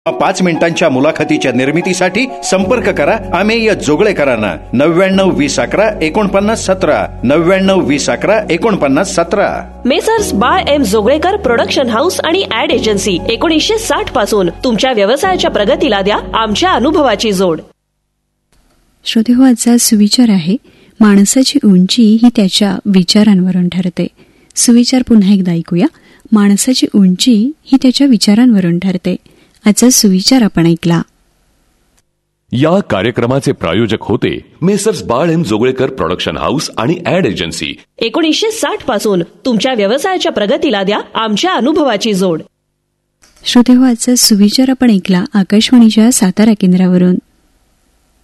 5 मिनिटांच्या मुलाखतीच्या निर्मितीसाठी संपर्क करा अमेय जोगळेकरांना 99-20-11-49-17 99-20-11-49-17. मेसर्स बाळ एम जोगळेकर प्रोडक्शन हाऊस आणि ऍड एजन्सी 1960 पासून तुमच्या व्यवसायाच्या प्रगतीला द्या आमच्या अनुभवाची जोड. श्रोतेहो, आजचा सुविचार आहे, माणसाची उंची ही त्याच्या विचारांवरून ठरते. सुविचार पुन्हा एकदा ऐकूया. माणसाची उंची ही त्याच्या विचारांवरून ठरते. आजचा सुविचार आपण ऐकला. या कार्यक्रमाचे प्रायोजक होते मेसर्स बाळ एम जोगळेकर प्रोडक्शन हाऊस आणि ऍड एजन्सी 1960 पासून तुमच्या व्यवसायाच्या प्रगतीला द्या आमच्या अनुभवाची जोड. श्रोतेहो, आजचा सुविचार आपण ऐकला आकाशवाणीच्या सातारा केंद्रावरून.